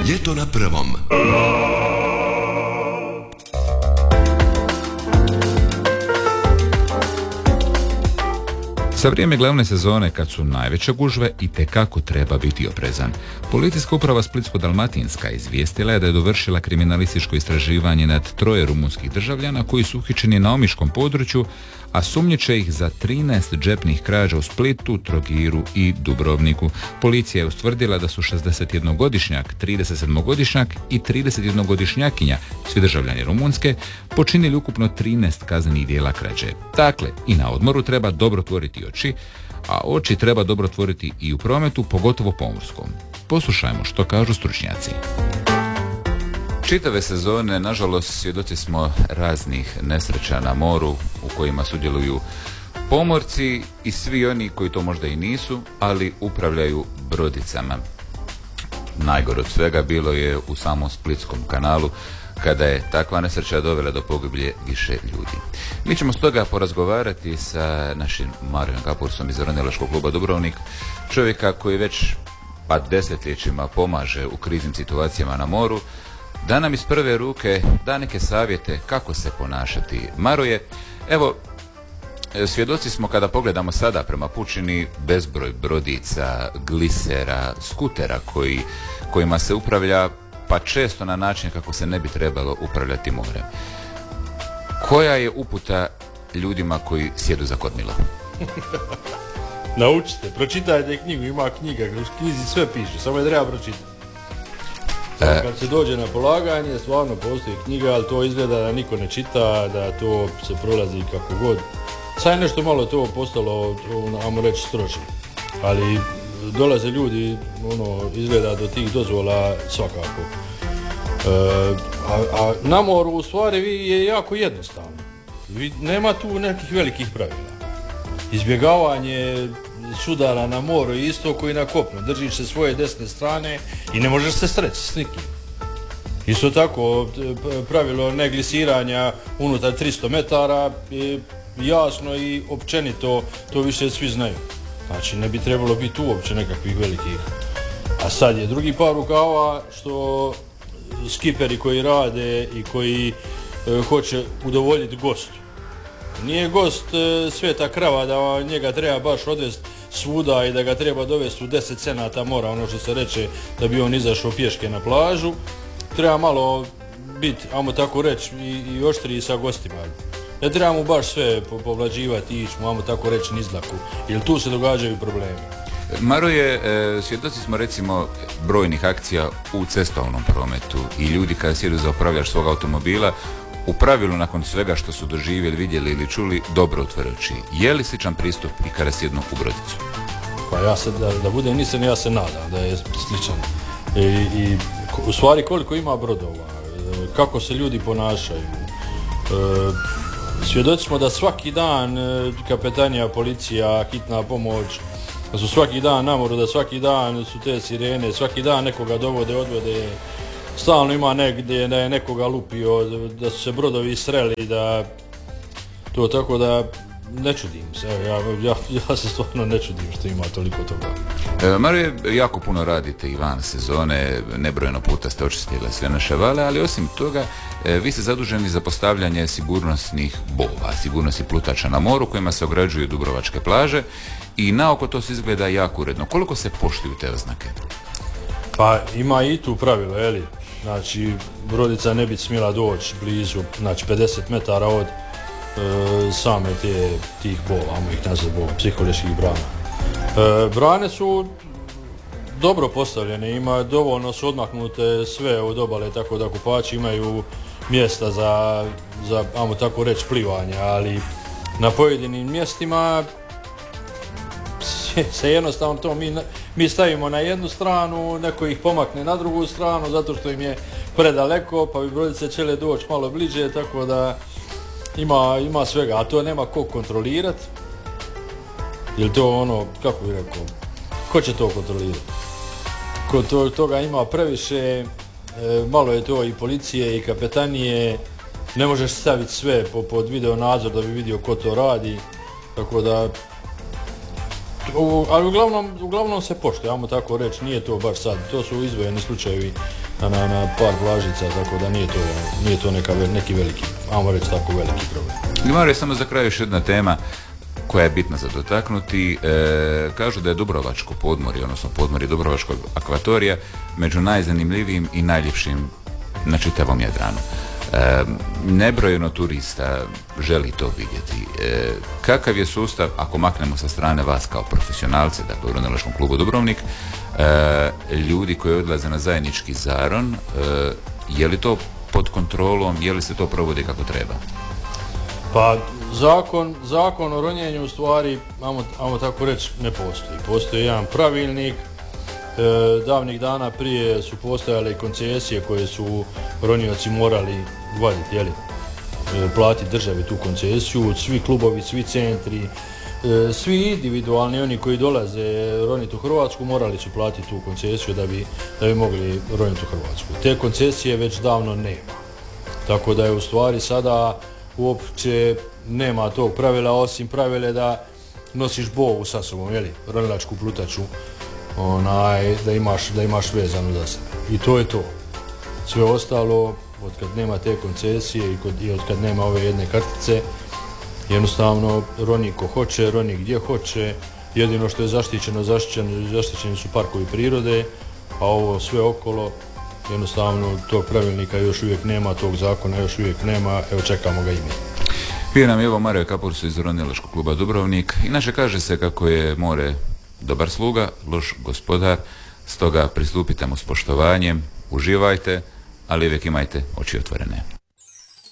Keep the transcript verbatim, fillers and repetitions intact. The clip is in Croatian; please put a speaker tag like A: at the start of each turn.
A: Ljeto na prvom.
B: Za vrijeme glavne sezone, kad su najveće gužve, itekako treba biti oprezan. Policijska uprava Splitsko-dalmatinska izvijestila je da je dovršila kriminalističko istraživanje nad troje rumunskih državljana koji su uhićeni na omiškom području, a sumnjiče ih za trinaest džepnih krađa u Splitu, Trogiru i Dubrovniku. Policija je ustvrdila da su šezdesetjednogodišnjak, tridesetsedmogodišnjak i tridesetjednogodišnjakinja, svi državljani Rumunjske, počinili ukupno trinaest kaznenih dijela krađe. Dakle, i na odmoru treba dobro otvoriti oči, a oči treba dobro otvoriti i u prometu, pogotovo pomorskom. Poslušajmo što kažu stručnjaci. Čitave sezone, nažalost, svjedoci smo raznih nesreća na moru u kojima sudjeluju pomorci i svi oni koji to možda i nisu, ali upravljaju brodicama. Najgore od svega bilo je u samom Splitskom kanalu, kada je takva nesreća dovela do pogiblje više ljudi. Mi ćemo stoga porazgovarati sa našim Marijom Kapursom iz Ronilačkog kluba Dubrovnik, čovjeka koji već pa desetljećima pomaže u kriznim situacijama na moru, da nam iz prve ruke da neke savjete kako se ponašati. Maroje, evo, svjedoci smo kada pogledamo sada prema pučini bezbroj brodica, glisera, skutera koji, kojima se upravlja pa često na način kako se ne bi trebalo upravljati morem. Koja je uputa ljudima koji sjedu za kormilo?
C: Naučite, pročitajte knjigu, ima knjiga, u knjizi sve piše, samo je treba pročitati. E... Kad se dođe na polaganje, stvarno postoji knjiga, ali to izgleda da niko ne čita, da to se prolazi kako god. Sad je nešto malo to postalo, ajmo reći, strože. Ali dolaze ljudi, ono, izgleda do tih dozvola svakako. E, a, a na moru u stvari je jako jednostavno. Vi, nema tu nekih velikih pravila. Izbjegavanje sudara na moru je isto koji na kopnu. Držiš se svoje desne strane i ne možeš se sreći s nikim. Isto tako, pravilo neglisiranja unutar tristo metara je jasno i općenito, to više svi znaju. Znači, ne bi trebalo biti uopće nekakvih velikih. A sad je drugi par rukava što skiperi koji rade i koji e, hoće udovoljiti gostu. Nije gost e, sveta krava da njega treba baš odvesti svuda i da ga treba dovesti u deset cenata mora, ono što se reče, da bi on izašao pješke na plažu. Treba malo biti, ajmo tako reći, i, i oštriji sa gostima. Ne trebamo baš sve povlađivati i ići, ajmo tako reći, nizlaku, jer tu se događaju problemi.
B: Maro je, e, svjedoci smo recimo brojnih akcija u cestovnom prometu i ljudi kada sjedu za upravljač svog automobila, u pravilu nakon svega što su doživjeli, vidjeli ili čuli, dobro otvore oči. Je li sličan pristup i kada sjednu u brodicu?
C: Pa ja se, da, da budem nisam, ja se nadam da je sličan. I, i u stvari koliko ima brodova, kako se ljudi ponašaju. E, svjedoci smo da svaki dan kapetanija, policija, hitna pomoć, da su svaki dan na moru, da svaki dan su te sirene, svaki dan nekoga dovode, odvode, stalno ima negdje da je nekoga lupio, da su se brodovi sreli, da to tako da ne čudim se, ja, ja, ja se stvarno ne čudim što ima toliko toga.
B: E, Marije, jako puno radite i van sezone, nebrojeno puta ste očistili sve naše vale, ali osim toga e, vi ste zaduženi za postavljanje sigurnosnih bova, sigurnosti plutača na moru kojima se ograđuju dubrovačke plaže i naoko to se izgleda jako uredno. Koliko se poštuju te oznake?
C: Pa ima i tu pravilo, jeli? Znači, brodica ne bi smjela doći blizu, znači pedeset metara od e, same te, tih bova, ajmo ih nazvati bova, psiholoških brana. E, brane su dobro postavljene, ima dovoljno su odmaknute sve od obale, tako da kupači imaju mjesta za, za ajmo tako reći, plivanje, ali na pojedinim mjestima se jednostavno to mi, mi stavimo na jednu stranu, neko ih pomakne na drugu stranu zato što im je predaleko, pa bi brodice ćele doći malo bliže, tako da ima, ima svega, a to nema ko kontrolirati. Jer to ono, kako bih rekao, ko će to kontrolirati? Kod to, toga ima previše, e, malo je to i policije i kapetanije, ne možeš staviti sve pod video nadzor da bi vidio ko to radi, tako da U, ali uglavnom, uglavnom se poštuje, ajmo tako reći, nije to baš sad, to su izdvojeni slučajevi na, na par vlažica, tako da nije to, nije to neka, neki veliki, ajmo reći tako veliki problem.
B: Mario, samo za kraj još jedna tema koja je bitna za dotaknuti. E, kažu da je Dubrovačko podmorje, odnosno podmorje Dubrovačkog akvatorija, među najzanimljivijim i najljepšim na čitavom Jadranu. E, nebrojeno turista želi to vidjeti. E, kakav je sustav, ako maknemo sa strane vas kao profesionalce, dakle u Ronilačkom klubu Dubrovnik, e, ljudi koji odlaze na zajednički zaron, e, je li to pod kontrolom, je li se to provodi kako treba?
C: Pa zakon, zakon o ronjenju u stvari, ajmo, ajmo tako reći, ne postoji. Postoji jedan pravilnik. E, davnih dana prije su postojale koncesije koje su ronioci morali vaditi, jeli, e, platiti državi tu koncesiju, svi klubovi, svi centri, e, svi individualni oni koji dolaze roniti u Hrvatsku morali su platiti tu koncesiju da bi, da bi mogli roniti u Hrvatsku. Te koncesije već davno nema. Tako da je u stvari sada uopće nema tog pravila, osim pravile da nosiš bovu sa sobom, jeli, ronilačku plutaču, onaj, da imaš, da imaš vezanu za sebe. I to je to. Sve ostalo, od kad nema te koncesije i, kod, i od kad nema ove jedne kartice, jednostavno roni ko hoće, roni gdje hoće, jedino što je zaštićeno, zaštićeno, zaštićeni su parkovi prirode, a ovo sve okolo, jednostavno tog pravilnika još uvijek nema, tog zakona još uvijek nema, evo čekamo ga i mi.
B: Bio nam je evo Mario Kapursu iz Ronilačkog kluba Dubrovnik. Inače kaže se kako je more dobar sluga, loš gospodar, stoga pristupite mu s poštovanjem, uživajte, ali uvijek imajte oči otvorene.